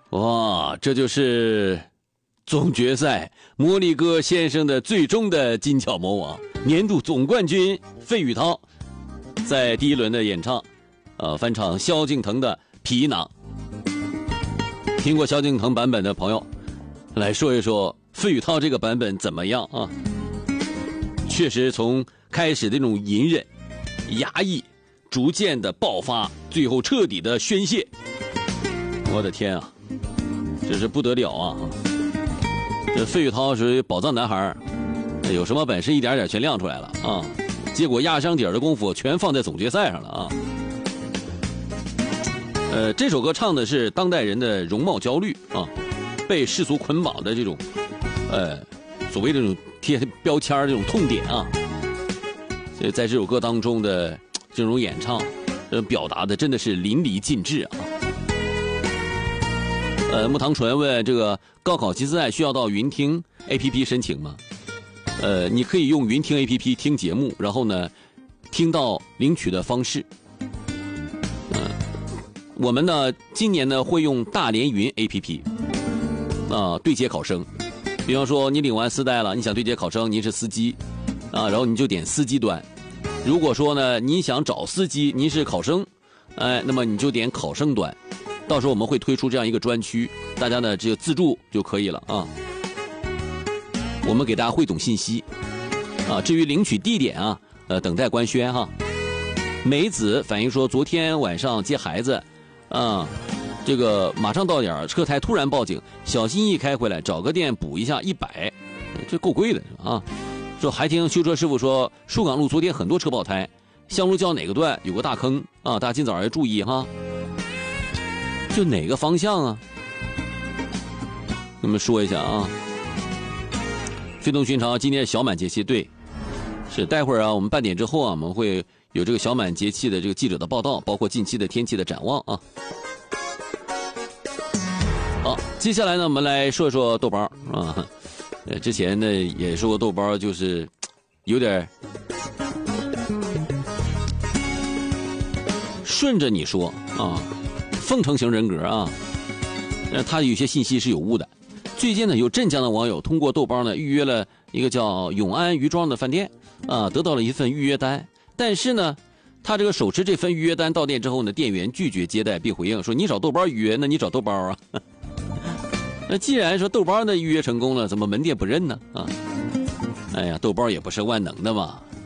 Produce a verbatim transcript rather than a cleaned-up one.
哇，这就是总决赛魔力哥先生的最终的金巧魔王，年度总冠军费玉涛，在第一轮的演唱，呃，翻唱萧敬腾的《皮囊》。听过萧敬腾版本的朋友，来说一说费玉涛这个版本怎么样啊？确实，从开始的那种隐忍、压抑，逐渐的爆发，最后彻底的宣泄。我的天啊！这是不得了啊！这费玉涛是宝藏男孩，有什么本事一点点全亮出来了啊！结果压箱底儿的功夫全放在总决赛上了啊！呃，这首歌唱的是当代人的容貌焦虑啊，被世俗捆绑的这种，呃，所谓这种贴标签这种痛点啊。所以在这首歌当中的这种演唱，呃，表达的真的是淋漓尽致啊。呃，木糖纯问这个高考集资赛需要到云听 A P P 申请吗？呃，你可以用云听 A P P 听节目，然后呢，听到领取的方式。嗯、呃，我们呢今年呢会用大连云 A P P 啊、呃、对接考生。比方说你领完私带了，你想对接考生，您是司机啊，然后你就点司机端。如果说呢你想找司机，您是考生，哎，那么你就点考生端。到时候我们会推出这样一个专区，大家呢只有自助就可以了啊。我们给大家汇总信息啊。至于领取地点啊，呃，等待官宣哈。梅子反映说，昨天晚上接孩子，啊，这个马上到点，车胎突然报警，小心翼翼开回来，找个店补一下一百，这够贵的啊。说还听修车师傅说，树岗路昨天很多车爆胎，香炉桥哪个段有个大坑啊，大家今早要注意哈。就哪个方向啊？我们说一下啊。非同寻常，今天是小满节气，对，是待会儿啊，我们半点之后啊，我们会有这个小满节气的这个记者的报道，包括近期的天气的展望啊。好，接下来呢，我们来说一说豆包啊。呃，之前呢也说过豆包就是有点顺着你说啊。奉承型人格啊，呃，他有些信息是有误的。最近呢，有镇江的网友通过豆包呢预约了一个叫永安余庄的饭店，啊，得到了一份预约单。但是呢，他这个手持这份预约单到店之后呢，店员拒绝接待并回应说：“你找豆包预约，那你找豆包啊。”那既然说豆包的预约成功了，怎么门店不认呢？啊，哎呀，豆包也不是万能的嘛，